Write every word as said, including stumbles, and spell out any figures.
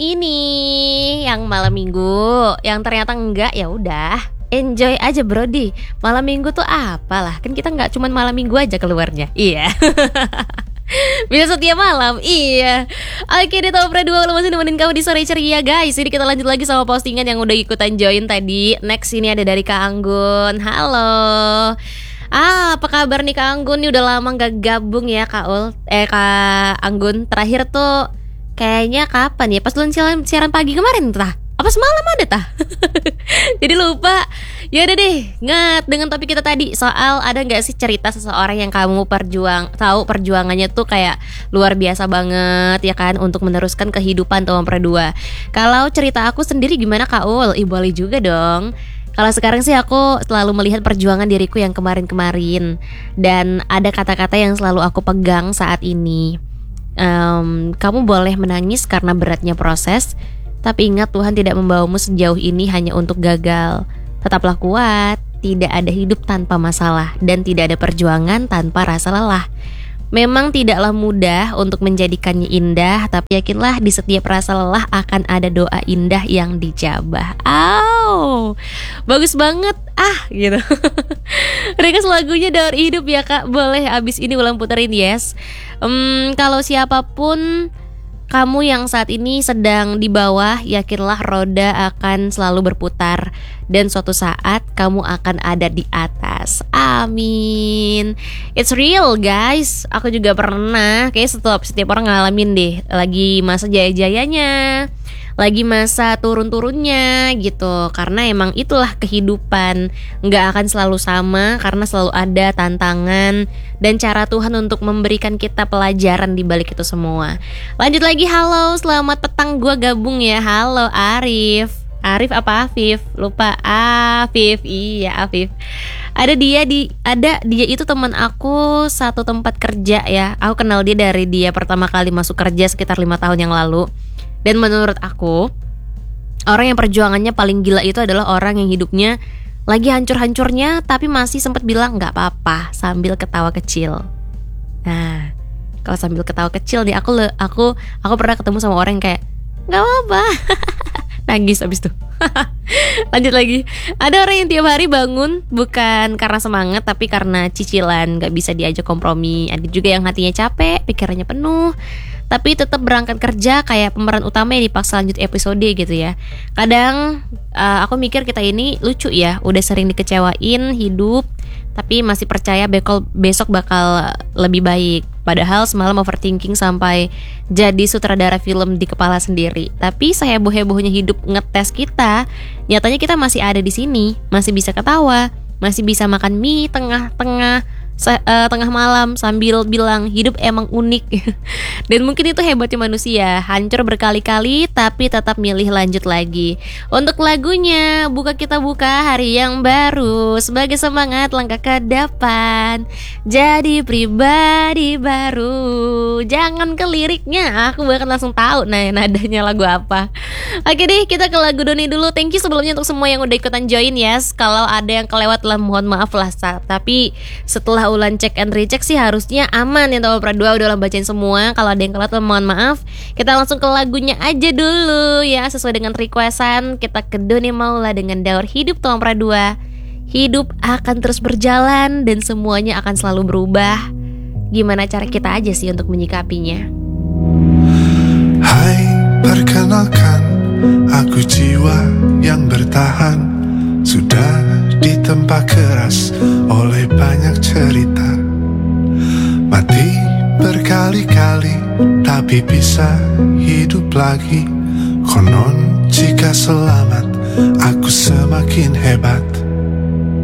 ini yang malam minggu, yang ternyata enggak ya udah. Enjoy aja Brody. Malam minggu tuh apalah, kan kita nggak cuman malam minggu aja keluarnya. Iya. Bisa setiap malam. Iya. Oke deh, Top dua lo masih nemenin kamu di sore ceria guys. Ini kita lanjut lagi sama postingan yang udah ikutan join tadi. Next ini ada dari Kak Anggun. Halo. Ah, apa kabar nih Kak Anggun? Ini udah lama gak gabung ya Kak Ul. Eh Kak Anggun, terakhir tuh kayaknya kapan ya? Pas lu siaran, siaran pagi kemarin tuh tah? Apa semalam ada tah? Jadi lupa. Ya udah deh, ngat dengan topik kita tadi soal ada nggak sih cerita seseorang yang kamu perjuang tahu perjuangannya tuh kayak luar biasa banget ya kan untuk meneruskan kehidupan Tom Perdua. Kalau cerita aku sendiri gimana Kak Ul? Ih boleh juga dong. Kalau sekarang sih aku selalu melihat perjuangan diriku yang kemarin-kemarin. Dan ada kata-kata yang selalu aku pegang saat ini. um, Kamu boleh menangis karena beratnya proses, tapi ingat Tuhan tidak membawamu sejauh ini hanya untuk gagal. Tetaplah kuat, tidak ada hidup tanpa masalah. Dan tidak ada perjuangan tanpa rasa lelah. Memang tidaklah mudah untuk menjadikannya indah, tapi yakinlah di setiap rasa lelah akan ada doa indah yang dijabah. Aw, bagus banget ah gitu. Request lagunya Daur Hidup ya Kak. Boleh abis ini ulang puterin yes. um, Kalau siapapun kamu yang saat ini sedang di bawah, yakinlah roda akan selalu berputar. Dan suatu saat kamu akan ada di atas. Amin. It's real guys. Aku juga pernah, kayak setiap, setiap orang ngalamin deh. Lagi masa jaya-jayanya, lagi masa turun-turunnya gitu. Karena emang itulah kehidupan. Gak akan selalu sama, karena selalu ada tantangan dan cara Tuhan untuk memberikan kita pelajaran di balik itu semua. Lanjut lagi, halo, selamat petang, gua gabung ya. Halo Arif. Arif apa Afif? Lupa. Afif. Iya Afif. Ada dia di ada dia itu teman aku satu tempat kerja ya. Aku kenal dia dari dia pertama kali masuk kerja sekitar lima tahun yang lalu. Dan menurut aku, orang yang perjuangannya paling gila itu adalah orang yang hidupnya lagi hancur-hancurnya tapi masih sempat bilang gak apa-apa sambil ketawa kecil. Nah, kalau sambil ketawa kecil nih aku aku aku pernah ketemu sama orang yang kayak gak apa-apa. Nangis abis tuh. Lanjut lagi. Ada orang yang tiap hari bangun bukan karena semangat tapi karena cicilan, gak bisa diajak kompromi. Ada juga yang hatinya capek, pikirannya penuh, tapi tetap berangkat kerja kayak pemeran utama yang dipaksa lanjut episode gitu ya. Kadang uh, aku mikir kita ini lucu ya, udah sering dikecewain hidup, tapi masih percaya bekal, besok bakal lebih baik. Padahal semalam overthinking sampai jadi sutradara film di kepala sendiri. Tapi seheboh-hebohnya hidup ngetes kita, nyatanya kita masih ada di sini, masih bisa ketawa, masih bisa makan mie tengah-tengah Se- uh, tengah malam sambil bilang hidup emang unik. Dan mungkin itu hebatnya manusia, hancur berkali-kali tapi tetap milih lanjut lagi. Untuk lagunya Buka Kita Buka Hari Yang Baru, sebagai semangat langkah ke depan, jadi pribadi baru. Jangan ke liriknya, aku bahkan langsung tahu nah nadanya lagu apa. Oke deh, kita ke lagu Doni dulu. Thank you sebelumnya untuk semua yang udah ikutan join yes. Kalau ada yang kelewat lah mohon maaf lah. Tapi setelah ulang cek and recheck sih harusnya aman ya Tom Perdua, udah ulang bacain semua. Kalau ada yang kelewat mohon maaf. Kita langsung ke lagunya aja dulu ya, sesuai dengan requestan. Kita ke Doni Maula dengan Daur Hidup Tom Perdua. Hidup akan terus berjalan dan semuanya akan selalu berubah. Gimana cara kita aja sih untuk menyikapinya? Hai, perkenalkan, aku jiwa yang bertahan. Sudah ditempa keras oleh banyak cerita, mati berkali-kali tapi bisa hidup lagi. Konon jika selamat aku semakin hebat.